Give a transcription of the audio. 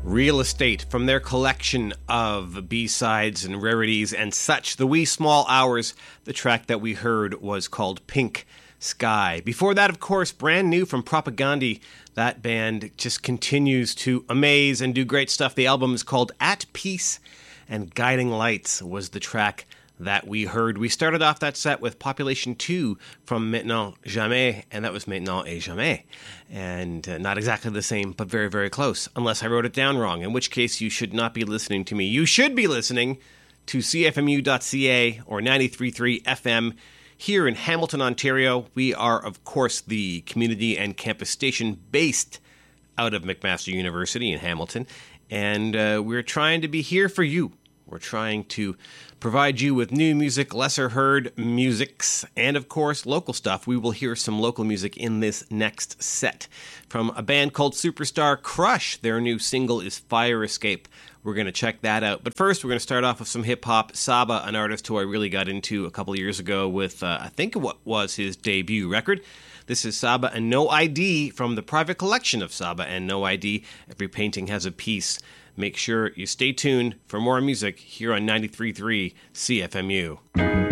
Real Estate from their collection of B-sides and rarities and such. The Wee Small Hours, the track that we heard was called Pink Sky. Before that, of course, brand new from Propagandhi. That band just continues to amaze and do great stuff. The album is called At Peace, and Guiding Lights was the track that we heard. We started off that set with Population 2 from Maintenant Jamais, and that was Maintenant et Jamais. And not exactly the same, but very, very close, unless I wrote it down wrong, in which case you should not be listening to me. You should be listening to CFMU.ca or 93.3 FM here in Hamilton, Ontario. We are, of course, the community and campus station based out of McMaster University in Hamilton, and we're trying to be here for you. We're trying to provide you with new music, lesser heard musics, and of course, local stuff. We will hear some local music in this next set from a band called Superstar Crush. Their new single is Fire Escape. We're going to check that out. But first, we're going to start off with some hip-hop. Saba, an artist who I really got into a couple of years ago with, I think what was his debut record. This is Saba and No ID from the private collection of Saba and No ID. Every painting has a piece. Make sure you stay tuned for more music here on 93.3 CFMU.